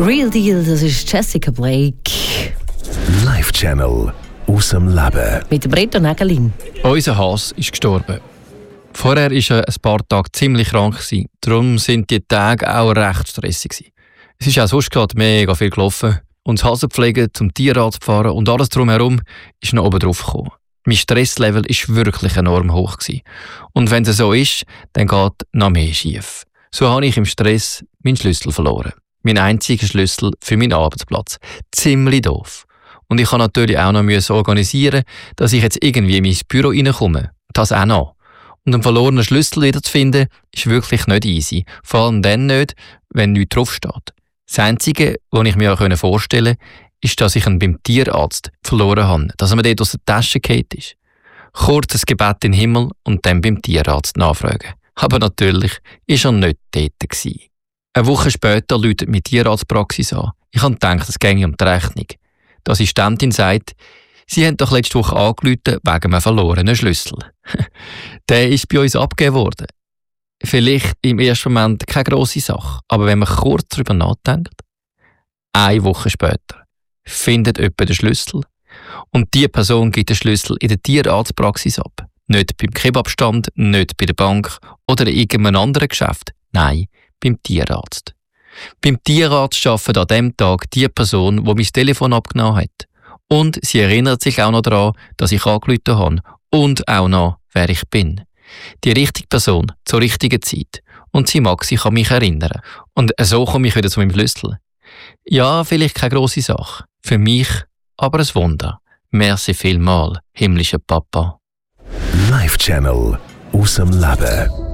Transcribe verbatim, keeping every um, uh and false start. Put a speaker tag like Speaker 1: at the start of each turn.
Speaker 1: Real Deal, das ist Jessica Blake.
Speaker 2: Live Channel aus dem Leben.
Speaker 1: Mit Britta Nägelin.
Speaker 3: Unser Hase ist gestorben. Vorher war er ein paar Tage ziemlich krank. Darum sind die Tage auch recht stressig. Es ist auch sonst gerade mega viel gelaufen. Und das Hasenpflegen, zum Tierarzt fahren und alles drumherum ist noch oben drauf gekommen. Mein Stresslevel war wirklich enorm hoch. Und wenn es so ist, dann geht noch mehr schief. So habe ich im Stress meinen Schlüssel verloren. Mein einziger Schlüssel für meinen Arbeitsplatz. Ziemlich doof. Und ich musste natürlich auch noch organisieren, dass ich jetzt irgendwie in mein Büro reinkomme. Das auch noch. Und einen verlorenen Schlüssel wieder zu finden, ist wirklich nicht easy. Vor allem dann nicht, wenn nichts draufsteht. Das Einzige, was ich mir auch vorstellen konnte, ist, dass ich ihn beim Tierarzt verloren habe. Dass er mir dort aus der Tasche gefallen ist. Kurz ein Gebet in den Himmel und dann beim Tierarzt nachfragen. Aber natürlich war er nicht dort gewesen. Eine Woche später läutet meine Tierarztpraxis an. Ich habe gedacht, es ginge um die Rechnung. Die Assistentin sagt, sie haben doch letzte Woche angerufen wegen einem verlorenen Schlüssel. Der ist bei uns abgegeben worden. Vielleicht im ersten Moment keine grosse Sache, aber wenn man kurz darüber nachdenkt, eine Woche später findet jemand den Schlüssel und die Person gibt den Schlüssel in der Tierarztpraxis ab. Nicht beim Kebabstand, nicht bei der Bank oder in irgendeinem anderen Geschäft. Nein, beim Tierarzt. Beim Tierarzt arbeitet an dem Tag die Person, die mein Telefon abgenommen hat. Und sie erinnert sich auch noch daran, dass ich angerufen habe. Und auch noch, wer ich bin. Die richtige Person zur richtigen Zeit. Und sie mag sich an mich erinnern. Und so komme ich wieder zu meinem Schlüssel. Ja, vielleicht keine grosse Sache. Für mich aber ein Wunder. Merci vielmal, himmlischer Papa.
Speaker 2: Live Channel aus dem Leben.